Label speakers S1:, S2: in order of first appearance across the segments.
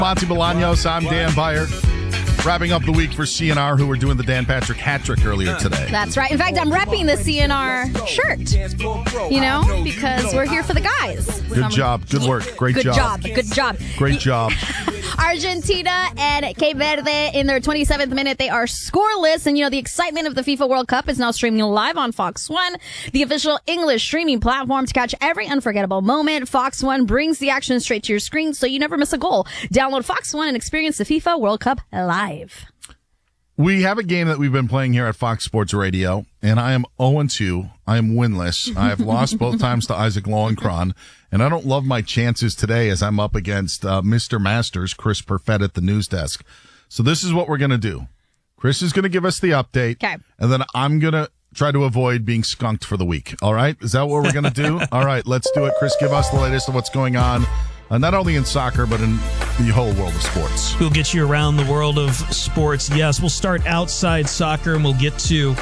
S1: Ponte Bolaños, I'm Dan Beyer. Wrapping up the week for CNR, who were doing the Dan Patrick hat trick earlier today.
S2: That's right. In fact, I'm repping the CNR shirt, because we're here for the guys.
S1: Good job. Good work. Great job.
S2: Good job.
S1: Great job.
S2: Argentina and Cape Verde in their 27th minute. They are scoreless. And, the excitement of the FIFA World Cup is now streaming live on Fox One, the official English streaming platform to catch every unforgettable moment. Fox One brings the action straight to your screen so you never miss a goal. Download Fox One and experience the FIFA World Cup live.
S1: We have a game that we've been playing here at Fox Sports Radio, and I am 0-2. I am winless. I have lost both times to Isaac Lowenkron, and I don't love my chances today as I'm up against Mr. Masters, Chris Perfett at the news desk. So this is what we're going to do. Chris is going to give us the update,
S2: okay,
S1: and then I'm going to try to avoid being skunked for the week. All right? Is that what we're going to do? All right, let's do it. Chris, give us the latest of what's going on. Not only in soccer, but in the whole world of sports.
S3: We'll get you around the world of sports. Yes, we'll start outside soccer, and we'll get to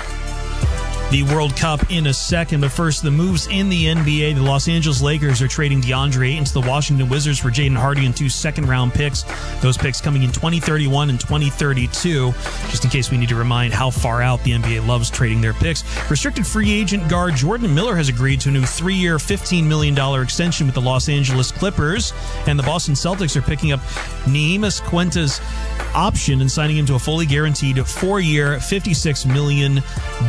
S3: the World Cup in a second. But first, the moves in the NBA. The Los Angeles Lakers are trading DeAndre Ayton to the Washington Wizards for Jaden Hardy and 2 second-round picks. Those picks coming in 2031 and 2032, just in case we need to remind how far out the NBA loves trading their picks. Restricted free agent guard Jordan Miller has agreed to a new 3-year, $15 million extension with the Los Angeles Clippers, and the Boston Celtics are picking up Neemias Queta's option and signing him to a fully guaranteed 4-year, $56 million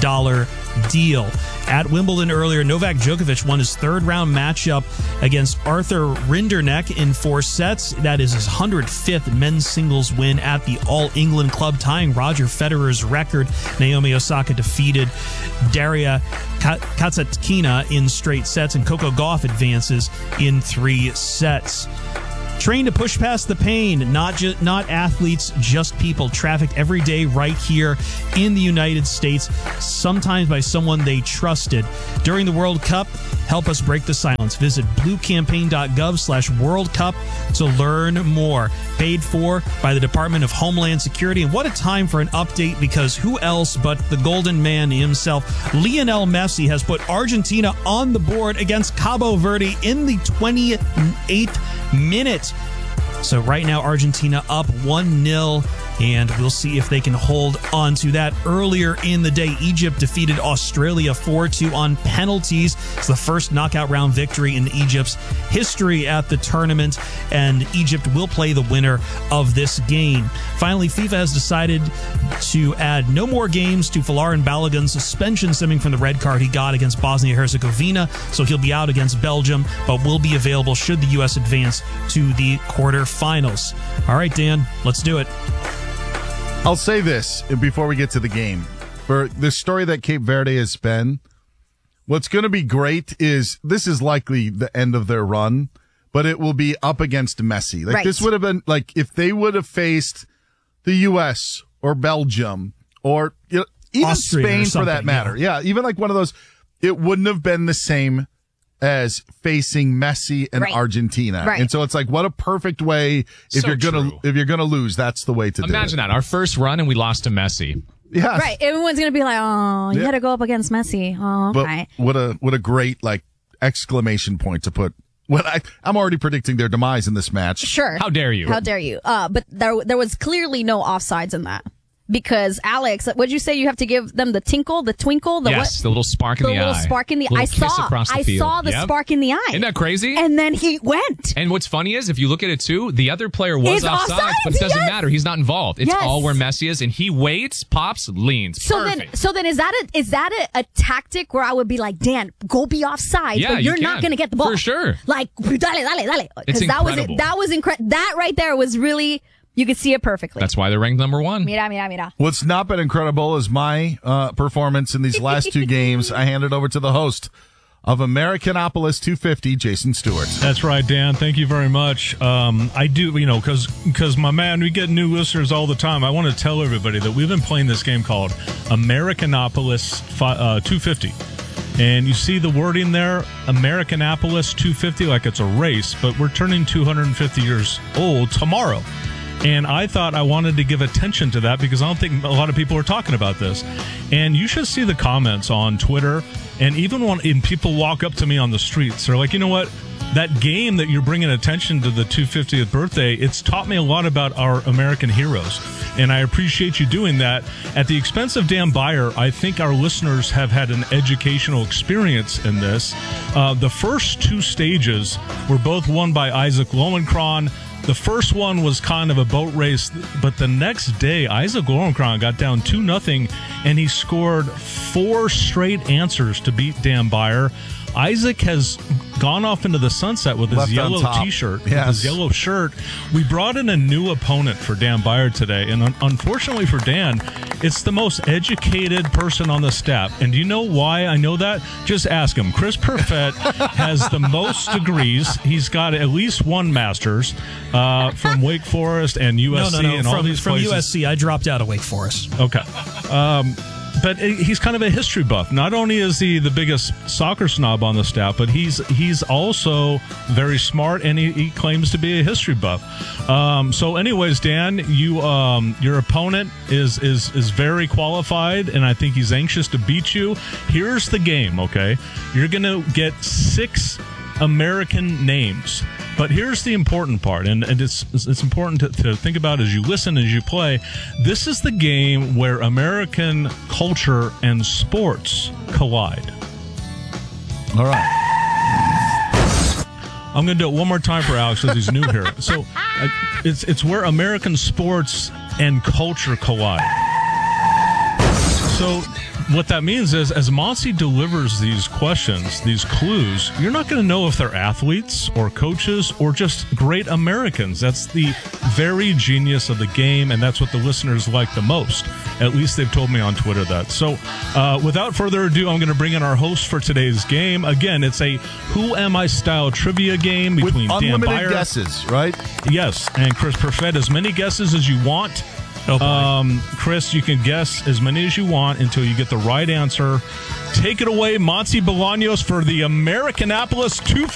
S3: deal. At Wimbledon earlier, Novak Djokovic won his third-round matchup against Arthur Rinderknecht in 4 sets. That is his 105th men's singles win at the All-England Club, tying Roger Federer's record. Naomi Osaka defeated Daria Kasatkina in straight sets, and Coco Gauff advances in 3 sets. Trained to push past the pain, not athletes, just people, trafficked every day right here in the United States, sometimes by someone they trusted. During the World Cup, help us break the silence. Visit bluecampaign.gov/World Cup to learn more. Paid for by the Department of Homeland Security. And what a time for an update, because who else but the golden man himself, Lionel Messi, has put Argentina on the board against Cabo Verde in the 28th minute. So right now, Argentina up 1-0, and we'll see if they can hold on to that. Earlier in the day, Egypt defeated Australia 4-2 on penalties. It's the first knockout round victory in Egypt's history at the tournament, and Egypt will play the winner of this game. Finally, FIFA has decided to add no more games to Folarin Balogun's suspension stemming from the red card he got against Bosnia-Herzegovina, so he'll be out against Belgium, but will be available should the U.S. advance to the quarterfinals. All right, Dan, let's do it.
S1: I'll say this before we get to the game. For the story that Cape Verde has been, what's going to be great is this is likely the end of their run, but it will be up against Messi. Like, right. This would have been like if they would have faced the U.S. or Belgium or even
S3: Austria
S1: Spain for that matter. Yeah, even like one of those, it wouldn't have been the same as facing Messi and Argentina.
S2: Right.
S1: And so it's like, what a perfect way if you're gonna lose, that's the way to do it.
S4: Imagine that. Our first run and we lost to Messi.
S1: Yeah.
S2: Right. Everyone's gonna be like, oh, you had to go up against Messi. Oh, okay.
S1: But what a great exclamation point to put. Well, I'm already predicting their demise in this match.
S2: Sure.
S4: How dare you?
S2: How dare you? But there was clearly no offsides in that. Because, Alex, what'd you say? You have to give them the twinkle?
S4: The little spark in the eye.
S2: The little spark in the eye. I saw the spark in the eye.
S4: Isn't that crazy?
S2: And then he went.
S4: And what's funny is, if you look at it too, the other player was offside, but it doesn't matter. He's not involved. It's all where Messi is, and he waits, pops, leans. Perfect.
S2: So then is that a tactic where I would be like, Dan, go be offside, but you're not going to get the ball.
S4: For sure.
S2: Like, dale.
S4: It's incredible.
S2: That was incredible. That right there was really... You could see it perfectly.
S4: That's why they're ranked number 1.
S2: Mira.
S1: What's not been incredible is my performance in these last 2 games. I hand it over to the host of Americanopolis 250, Jason Stewart.
S5: That's right, Dan. Thank you very much. I do, because my man, we get new listeners all the time. I want to tell everybody that we've been playing this game called Americanopolis 250. And you see the wording there, Americanopolis 250, like it's a race, but we're turning 250 years old tomorrow. And I thought I wanted to give attention to that because I don't think a lot of people are talking about this. And you should see the comments on Twitter. And even when people walk up to me on the streets, they're like, you know what? that game that you're bringing attention to the 250th birthday, it's taught me a lot about our American heroes. And I appreciate you doing that. At the expense of Dan Beyer, I think our listeners have had an educational experience in this. The first two stages were both won by Isaac Lowenkron. The first one was kind of a boat race, but the next day, Isaac Lowenkron got down 2-0, and he scored 4 straight answers to beat Dan Beyer. Isaac has gone off into the sunset with his yellow T-shirt, with his yellow shirt. We brought in a new opponent for Dan Beyer today, and unfortunately for Dan, it's the most educated person on the staff. And do you know why I know that? Just ask him. Chris Perfett has the most degrees. He's got at least one master's from Wake Forest and USC and all these places.
S3: From USC, I dropped out of Wake Forest.
S5: Okay. But he's kind of a history buff. Not only is he the biggest soccer snob on the staff, but he's also very smart, and he claims to be a history buff. So anyways, Dan, your opponent is very qualified, and I think he's anxious to beat you. Here's the game, okay? You're going to get 6 American names. But here's the important part, and it's important to think about as you listen, as you play. This is the game where American culture and sports collide.
S1: All right.
S5: I'm going to do it one more time for Alex because he's new here. So it's where American sports and culture collide. So what that means is, as Monty delivers these questions, these clues, you're not going to know if they're athletes or coaches or just great Americans. That's the very genius of the game, and that's what the listeners like the most. At least they've told me on Twitter that. So without further ado, I'm going to bring in our host for today's game. Again, it's a Who Am I style trivia game between
S1: with
S5: Dan Beyer.
S1: unlimited guesses, right?
S5: Yes, and Chris Perfett. As many guesses as you want. Chris, you can guess as many as you want until you get the right answer. Take it away, Monty Bolaños, for the Americanapolis 250.